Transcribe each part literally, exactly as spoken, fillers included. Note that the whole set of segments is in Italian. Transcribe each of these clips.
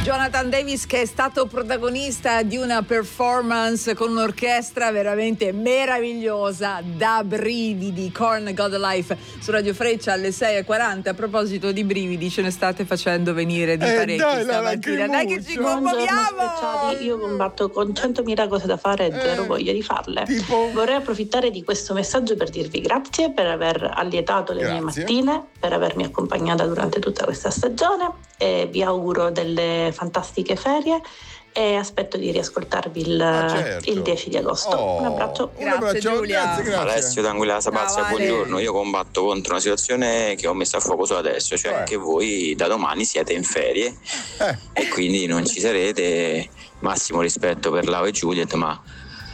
Jonathan Davis, che è stato protagonista di una performance con un'orchestra veramente meravigliosa, da brividi. Korn, God Life su Radio Freccia alle sei e quaranta. A proposito di brividi, ce ne state facendo venire di eh parecchi dai, stamattina. Dai che ci commuoviamo! Io combatto con centomila cose da fare e zero eh, voglia di farle. Tipo? Vorrei approfittare di questo messaggio per dirvi grazie per aver allietato le grazie. mie mattine, per avermi accompagnata durante tutta questa stagione, e vi auguro delle fantastiche ferie e aspetto di riascoltarvi il, ah, certo. il dieci di agosto. Oh, un abbraccio. Grazie, un abbraccio, Giulia. Grazie, grazie. Alessio D'Anguilla Sapazia, Vale. buongiorno. Io combatto contro una situazione che ho messo a fuoco solo adesso, cioè eh. che voi da domani siete in ferie eh. e quindi non ci sarete. Massimo rispetto per Lau e Juliet, ma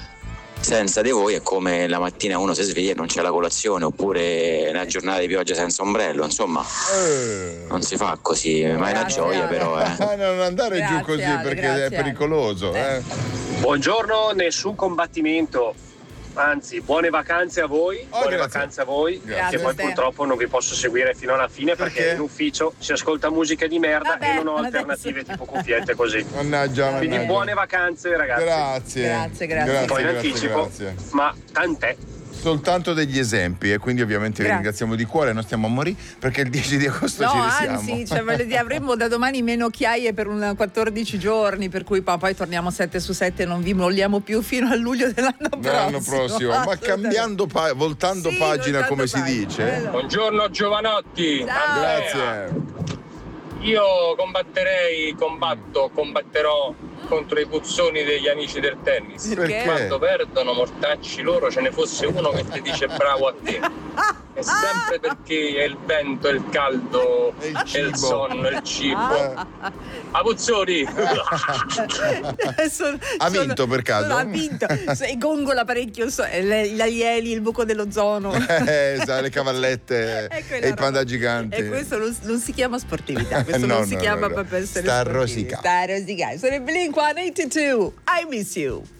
senza di voi è come la mattina uno si sveglia e non c'è la colazione, oppure una giornata di pioggia senza ombrello, insomma Eh. non si fa così, ma è una Grazie, gioia Ale. però eh. non andare Grazie, giù così Ale, perché grazie, è pericoloso Ale. eh. Buongiorno, nessun combattimento, anzi buone vacanze a voi, Oh, buone grazie. vacanze a voi, Grazie. che poi Ste. purtroppo non vi posso seguire fino alla fine perché, Perché? in ufficio si ascolta musica di merda Vabbè, e non ho adesso. alternative tipo cuffiette così. Mannaggia, Quindi mannaggia. buone vacanze ragazzi. Grazie. Grazie, grazie. Poi in grazie, anticipo, grazie. ma tant'è. Soltanto degli esempi e quindi ovviamente vi Grazie. ringraziamo di cuore, non stiamo a morire perché il dieci di agosto No, ci risiamo. anzi, cioè, voglio dire, avremo da domani meno occhiaie per un quattordici giorni, per cui poi torniamo sette su sette, non vi molliamo più fino a luglio dell'anno prossimo. L'anno prossimo, ma cambiando pa- voltando Sì, pagina voltando come si pagina, dice. bello. Buongiorno Giovanotti. Ciao. Grazie. Io combatterei, combatto, combatterò contro i puzzoni degli amici del tennis. Perché? Quando perdono, mortacci loro, ce ne fosse uno che ti dice bravo a te. È sempre perché è il vento, è il caldo, E il è il cibo. sonno, è il cibo. Eh. A puzzoni! Sono- Ha sono- vinto per caso? sono- ha vinto. E gongola parecchio, so, e le- gli alieni, il buco dell'ozono. Eh, sa, le cavallette E quella e i panda roba. giganti. E questo non, non si chiama sportività, questo No, non si no, chiama no, no. proprio essere Sta a sportivi. rosicare. Sta a rosicare. Sono il Blink centottantadue. I miss you.